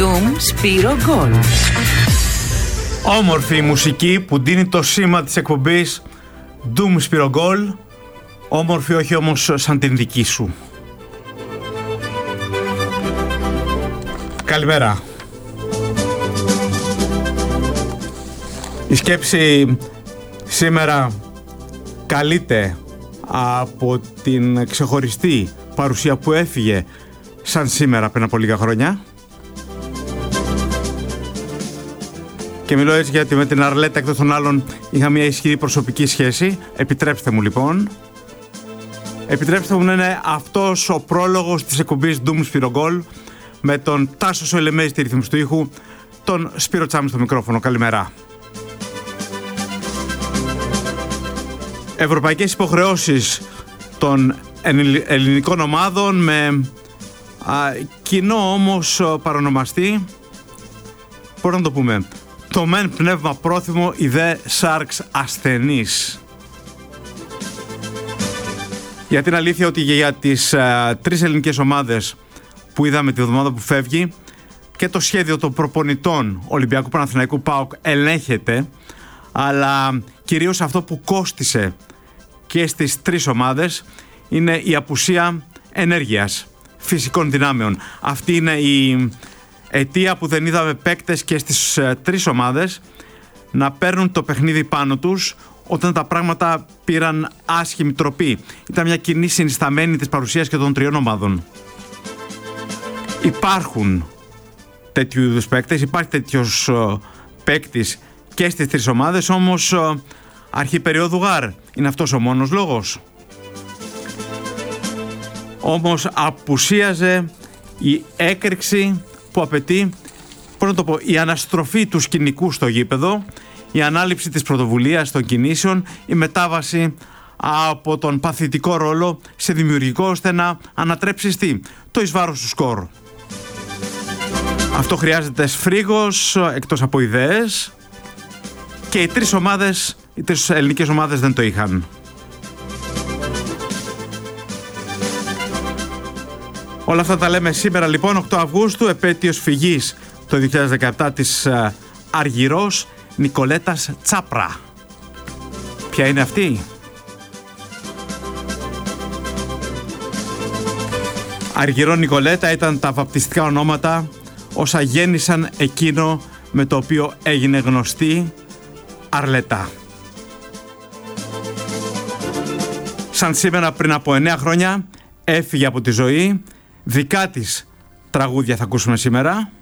Ντουμ Σπύρο Γκολ. Όμορφη μουσική που δίνει το σήμα της εκπομπής Ντουμ Σπύρο Γκολ. Όμορφη όχι όμως σαν την δική σου. Καλημέρα. Η σκέψη σήμερα καλείται από την ξεχωριστή παρουσία που έφυγε σαν σήμερα πριν από λίγα χρόνια. Και μιλώ έτσι γιατί με την Αρλέτα εκτός των άλλων είχα μια ισχυρή προσωπική σχέση. Επιτρέψτε μου λοιπόν. Επιτρέψτε μου να είναι αυτός ο πρόλογος της εκπομπής Ντουμ Σπύρο Γκολ με τον Τάσο Σοηλεμέη στη ρύθμιση του ήχου, τον Σπύρο Τσάμι στο μικρόφωνο. Καλημέρα. Ευρωπαϊκές υποχρεώσεις των ελληνικών ομάδων με κοινό όμως παρονομαστή, πώς να το πούμε, το μεν πνεύμα πρόθυμο, η δε σάρξ ασθενής. Γιατί είναι αλήθεια ότι για τις τρεις ελληνικές ομάδες που είδαμε τη εβδομάδα που φεύγει και το σχέδιο των προπονητών Ολυμπιακού, Παναθηναϊκού, ΠΑΟΚ ελέγχεται, αλλά κυρίως αυτό που κόστισε και στις τρεις ομάδες είναι η απουσία ενέργειας, φυσικών δυνάμεων. Αυτή είναι η αιτία που δεν είδαμε παίκτες και στις τρεις ομάδες να παίρνουν το παιχνίδι πάνω τους όταν τα πράγματα πήραν άσχημη τροπή. Ήταν μια κοινή συνισταμένη της παρουσίας και των τριών ομάδων. Υπάρχουν τέτοιου είδους παίκτες, υπάρχει τέτοιος παίκτης και στις τρεις ομάδες, όμως αρχή περίοδου γάρ είναι αυτός ο μόνος λόγος. Όμως απουσίαζε η έκρηξη που απαιτεί, πώς να το πω, η αναστροφή του σκηνικού στο γήπεδο, η ανάληψη της πρωτοβουλίας των κινήσεων, η μετάβαση από τον παθητικό ρόλο σε δημιουργικό, ώστε να ανατρέψει το εις βάρος του σκορ. Αυτό χρειάζεται σφρίγος, εκτός από ιδέες, και οι τρεις ελληνικές ομάδες δεν το είχαν. Όλα αυτά τα λέμε σήμερα λοιπόν, 8 Αυγούστου, επέτειος φυγής το 2017 της Αργυρός Νικολέτας Τσάπρα. Ποια είναι αυτή? Αργυρό Νικολέτα ήταν τα βαπτιστικά ονόματα όσα γέννησαν εκείνο με το οποίο έγινε γνωστή Αρλέτα. Σαν σήμερα πριν από 9 χρόνια έφυγε από τη ζωή. Δικά της τραγούδια θα ακούσουμε σήμερα.